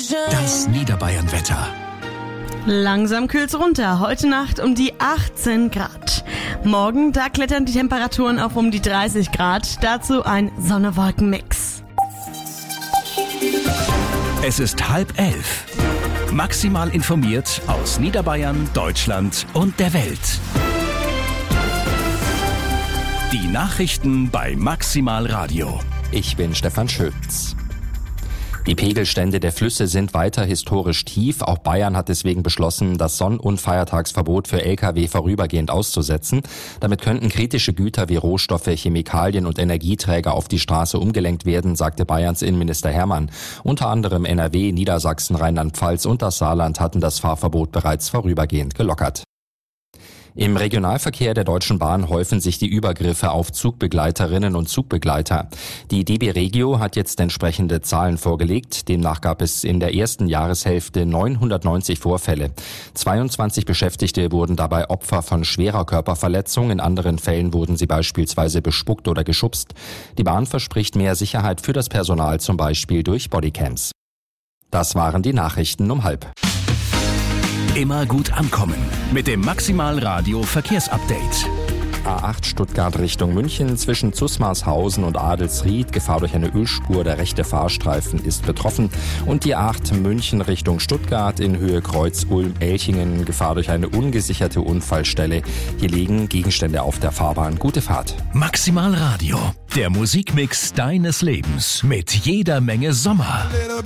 Das Niederbayern-Wetter. Langsam kühlt's runter. Heute Nacht um die 18 Grad. Morgen, da klettern die Temperaturen auf um die 30 Grad. Dazu ein Sonne-Wolken-Mix. Es ist 10:30. Maximal informiert aus Niederbayern, Deutschland und der Welt. Die Nachrichten bei Maximal Radio. Ich bin Stefan Schütz. Die Pegelstände der Flüsse sind weiter historisch tief. Auch Bayern hat deswegen beschlossen, das Sonn- und Feiertagsverbot für Lkw vorübergehend auszusetzen. Damit könnten kritische Güter wie Rohstoffe, Chemikalien und Energieträger auf die Straße umgelenkt werden, sagte Bayerns Innenminister Hermann. Unter anderem NRW, Niedersachsen, Rheinland-Pfalz und das Saarland hatten das Fahrverbot bereits vorübergehend gelockert. Im Regionalverkehr der Deutschen Bahn häufen sich die Übergriffe auf Zugbegleiterinnen und Zugbegleiter. Die DB Regio hat jetzt entsprechende Zahlen vorgelegt. Demnach gab es in der ersten Jahreshälfte 990 Vorfälle. 22 Beschäftigte wurden dabei Opfer von schwerer Körperverletzung. In anderen Fällen wurden sie beispielsweise bespuckt oder geschubst. Die Bahn verspricht mehr Sicherheit für das Personal, zum Beispiel durch Bodycams. Das waren die Nachrichten um 12:30. Immer gut ankommen mit dem Maximal Radio Verkehrsupdate. A8 Stuttgart Richtung München zwischen Zusmarshausen und Adelsried. Gefahr durch eine Ölspur. Der rechte Fahrstreifen ist betroffen. Und die A8 München Richtung Stuttgart in Höhe Kreuz Ulm-Elchingen. Gefahr durch eine ungesicherte Unfallstelle. Hier liegen Gegenstände auf der Fahrbahn. Gute Fahrt. Maximal Radio, der Musikmix deines Lebens mit jeder Menge Sommer.